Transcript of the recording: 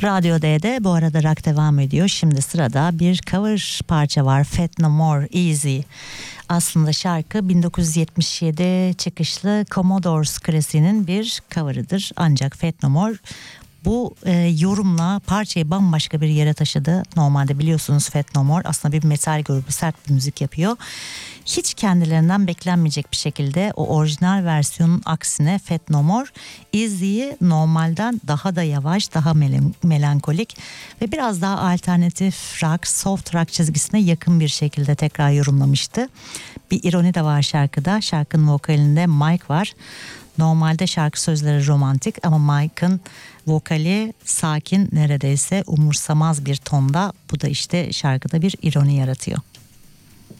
Radyo D'de bu arada rock devam ediyor. Şimdi sırada bir cover parça var. Faith No More, Easy. Aslında şarkı 1977 çıkışlı Commodores klasiğinin bir cover'ıdır. Ancak Faith No More bu yorumla parçayı bambaşka bir yere taşıdı. Normalde biliyorsunuz Faith No More aslında bir metal grubu, sert bir müzik yapıyor. Hiç kendilerinden beklenmeyecek bir şekilde o orijinal versiyonun aksine Faith No More Easy'yi normalden daha da yavaş, daha melankolik ve biraz daha alternatif rock, soft rock çizgisine yakın bir şekilde tekrar yorumlamıştı. Bir ironi de var şarkıda. Şarkının vokalinde Mike var. Normalde şarkı sözleri romantik ama Mike'ın vokali sakin, neredeyse umursamaz bir tonda. Bu da işte şarkıda bir ironi yaratıyor.